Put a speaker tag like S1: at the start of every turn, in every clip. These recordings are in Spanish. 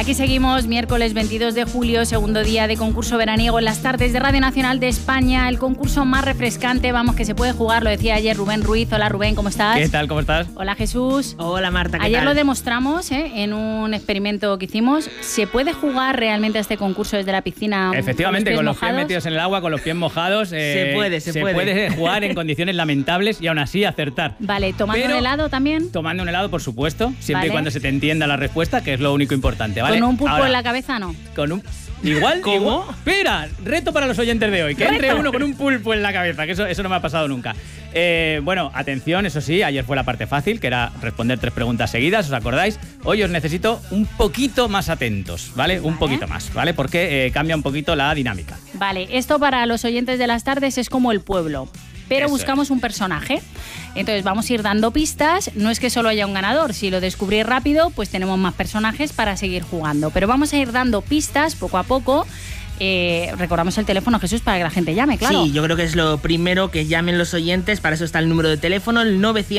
S1: Aquí seguimos, miércoles 22 de julio, segundo día de concurso veraniego en las tardes de Radio Nacional de España. El concurso más refrescante, vamos, que se puede jugar, lo decía ayer Rubén Ruiz. Hola Rubén, ¿cómo estás?
S2: ¿Qué tal? ¿Cómo estás?
S1: Hola Jesús.
S3: Hola Marta, ¿qué
S1: Ayer
S3: tal?
S1: lo demostramos en un experimento que hicimos. ¿Se puede jugar realmente a este concurso desde la piscina?
S2: Efectivamente, con los pies
S1: mojados?
S2: metidos en el agua, con los pies mojados.
S3: Se puede
S2: jugar en condiciones lamentables y aún así acertar.
S1: Vale, ¿tomando
S2: Pero
S1: un helado también?
S2: Tomando un helado, por supuesto, siempre
S1: Vale.
S2: y cuando se te entienda la respuesta, que es lo único importante, ¿vale?
S1: ¿Con un pulpo
S2: Ahora,
S1: en la cabeza no?
S2: Con un... ¿Igual?
S3: ¿Cómo?
S2: Igual. Espera, reto para los oyentes de hoy. Que entre
S1: ¡Reto!
S2: uno con un pulpo en la cabeza, que eso no me ha pasado nunca. Bueno, atención, eso sí, ayer fue la parte fácil, que era responder 3 preguntas seguidas, ¿os acordáis? Hoy os necesito un poquito más atentos, ¿vale? Un poquito más, ¿vale? Porque cambia un poquito la dinámica.
S1: Vale, esto para los oyentes de las tardes es como el pueblo, pero
S2: Eso
S1: buscamos un personaje. Entonces vamos a ir dando pistas, no es que solo haya un ganador, si lo descubrís rápido, pues tenemos más personajes para seguir jugando, pero vamos a ir dando pistas poco a poco. Recordamos el teléfono, Jesús, para que la gente llame, claro.
S3: Sí, yo creo que es lo primero, que llamen los oyentes. Para eso está el número de teléfono, el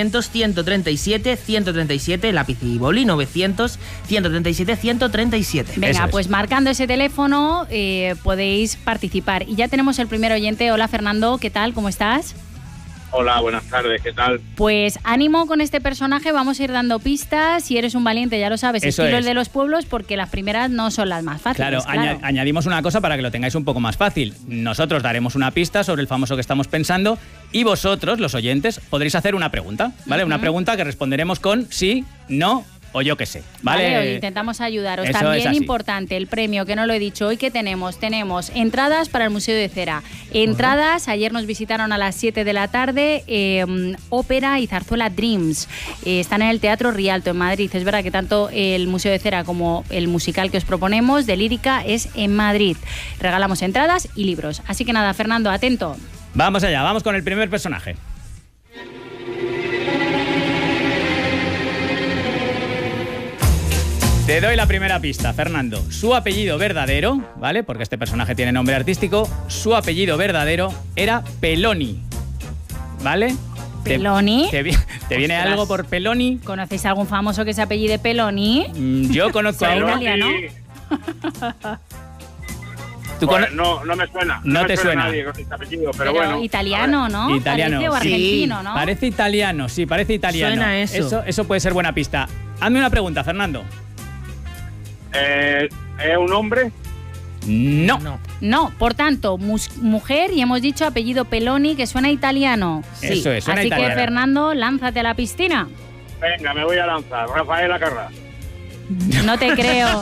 S3: 900-137-137, lápiz y boli, 900-137-137.
S1: Venga,
S2: Eso es.
S1: pues marcando ese teléfono podéis participar. Y ya tenemos el primer oyente. Hola Fernando, ¿qué tal? ¿Cómo estás?
S4: Hola, buenas tardes, ¿qué tal?
S1: Pues ánimo con este personaje, vamos a ir dando pistas. Si eres un valiente, ya lo sabes,
S2: Eso
S1: estilo
S2: es.
S1: el de los pueblos, porque las primeras no son las más fáciles.
S2: Claro, añadimos una cosa para que lo tengáis un poco más fácil. Nosotros daremos una pista sobre el famoso que estamos pensando y vosotros, los oyentes, podréis hacer una pregunta, ¿vale? Una pregunta que responderemos con sí, no o yo qué sé, ¿vale?
S1: Vale, intentamos ayudaros.
S2: Eso es
S1: También
S2: así.
S1: importante, el premio, que no lo he dicho hoy, que tenemos entradas para el Museo de Cera. Entradas, ayer nos visitaron a las 7 de la tarde, ópera y zarzuela Dreams. Están en el Teatro Rialto, en Madrid. Es verdad que tanto el Museo de Cera como el musical que os proponemos, de lírica, es en Madrid. Regalamos entradas y libros. Así que nada, Fernando, atento.
S2: Vamos allá, vamos con el primer personaje. Te doy la primera pista, Fernando. Su apellido verdadero, ¿vale? Porque este personaje tiene nombre artístico. Su apellido verdadero era Peloni, ¿vale?
S1: ¿Peloni?
S2: ¿Te viene algo por Peloni?
S1: ¿Conocéis algún famoso que se apellide Peloni?
S2: Yo conozco a
S1: Soy
S2: uno.
S1: italiano.
S2: ¿Tú
S4: Pues
S2: cono-
S4: no me suena.
S2: No
S4: me
S2: te suena.
S4: nadie con este apellido, pero
S1: Pero
S4: bueno.
S1: italiano, ¿no?
S2: Italiano.
S1: Parece, o
S3: Sí.
S1: argentino, ¿no?
S2: Parece italiano, sí, parece italiano.
S3: Suena eso.
S2: Eso puede ser buena pista. Hazme una pregunta, Fernando.
S4: ¿Es un hombre?
S2: No.
S1: No, por tanto, mujer, y hemos dicho apellido Peloni, que suena italiano.
S2: Eso es, suena
S1: Así
S2: italiano.
S1: que, Fernando, lánzate a la piscina.
S4: Venga, me voy a lanzar. Rafael Acarrá.
S1: No te creo.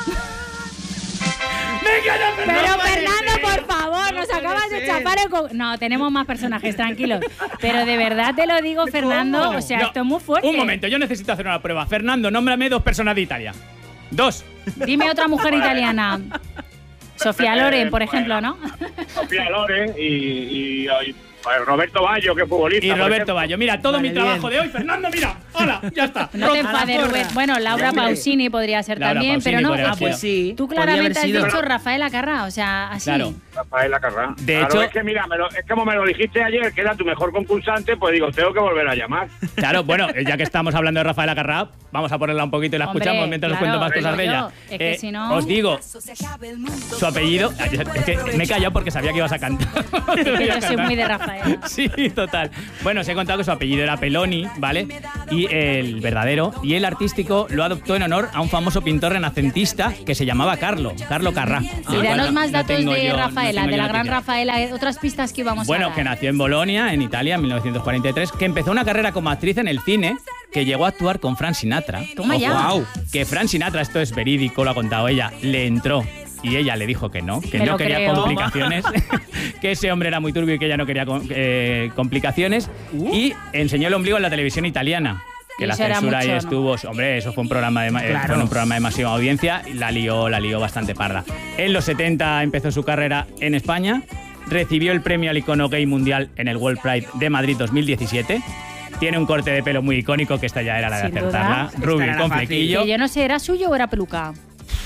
S1: Pero
S3: No puede
S1: Fernando,
S3: ser.
S1: por favor, nos
S3: No
S1: acabas
S3: puede
S1: de
S3: ser.
S1: chapar el... No, tenemos más personajes, tranquilos. Pero de verdad te lo digo, Fernando,
S2: ¿Cómo?
S1: o sea,
S2: No,
S1: esto es muy fuerte.
S2: Un momento, yo necesito hacer una prueba. Fernando, nómbrame 2 personas de Italia. 2.
S1: Dime otra mujer italiana. Sofía Loren, por ejemplo, ¿no?
S4: Sofía Loren y Roberto Baggio, que es futbolista.
S2: Y
S4: por
S2: Roberto
S4: ejemplo.
S2: Baggio. Mira, todo
S3: Vale,
S2: mi trabajo
S3: bien.
S2: de hoy. Fernando, mira. Hola, ya está.
S1: No te
S3: A la
S1: enfades,
S3: porra.
S1: Rubén. Bueno, Laura
S4: Hombre.
S1: Pausini podría ser
S2: Laura
S1: también,
S2: Pausini
S1: pero no.
S2: podría
S3: Ah, pues sí.
S1: Tú
S3: podría haber
S1: claramente has
S3: sido.
S1: dicho Rafael Acarrá, o sea, así.
S2: Claro.
S4: Rafael Acarrá.
S2: De
S4: Claro,
S2: hecho-
S4: es que mira, es como me lo dijiste ayer, que era tu mejor concursante, pues digo, tengo que volver a llamar.
S2: Claro, bueno, ya que estamos hablando de Rafael Acarrá, vamos a ponerla un poquito y la
S1: Hombre,
S2: escuchamos mientras os
S1: claro,
S2: cuento más cosas de ella.
S1: es que si no-
S2: Os digo, su apellido... Es que me he callado porque sabía que ibas a cantar.
S1: Es que yo soy muy de Rafael.
S2: Sí, total. Bueno, os he contado que su apellido era Peloni, ¿vale? Y el verdadero. Y el artístico lo adoptó en honor a un famoso pintor renacentista que se llamaba Carlo Carrá.
S1: Y danos más datos
S2: tengo
S1: de
S2: yo- no
S1: Rafaela,
S2: tengo
S1: de
S2: yo
S1: la gran
S2: noticias.
S1: Rafaela, otras pistas que íbamos a
S2: Bueno,
S1: dar.
S2: que nació en Bolonia, en Italia, en 1943, que empezó una carrera como actriz en el cine, que llegó a actuar con Frank Sinatra.
S1: Toma ya.
S2: ¡Wow! Que Frank Sinatra, esto es verídico, lo ha contado ella, le entró. Y ella le dijo que
S1: Me
S2: no
S1: lo
S2: quería
S1: creo.
S2: complicaciones, que ese hombre era muy turbio y que ella no quería complicaciones. Y enseñó el ombligo en la televisión italiana. Que
S1: Y
S2: la
S1: eso era
S2: censura ahí
S1: mucho,
S2: estuvo. Hombre, eso fue un programa
S3: Claro.
S2: fue un programa de máxima audiencia y la lió bastante parda. En los 70 empezó su carrera en España. Recibió el premio al icono gay mundial en el World Pride de Madrid 2017. Tiene un corte de pelo muy icónico, que esta ya era la de
S1: Sin
S2: acertarla.
S1: duda.
S2: Rubio
S3: Esta era
S2: con
S3: fácil.
S2: flequillo.
S1: Que yo no sé, ¿era suyo o era peluca?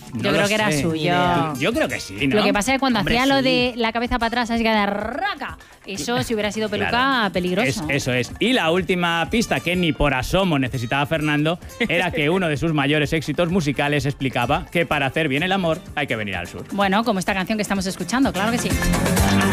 S1: Yo creo que era suyo.
S2: Yo creo que sí, ¿no?
S1: Lo que pasa es que cuando
S3: Hombre,
S1: hacía lo
S3: sí.
S1: de la cabeza para atrás, así que de raca, eso si hubiera sido peluca,
S2: Claro.
S1: peligroso.
S2: Eso es. Y la última pista que ni por asomo necesitaba Fernando era que uno de sus mayores éxitos musicales explicaba que para hacer bien el amor hay que venir al sur.
S1: Bueno, como esta canción que estamos escuchando, claro que sí.